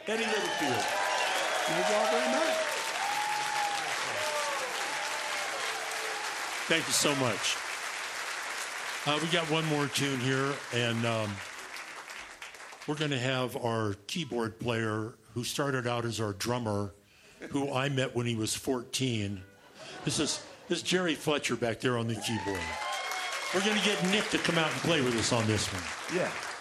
Eddie Littlefield. Thank you all very much. Thank you so much. We got one more tune here, and we're going to have our keyboard player who started out as our drummer, who I met when he was 14. This is Jerry Fletcher back there on the keyboard. We're going to get Nick to come out and play with us on this one. Yeah.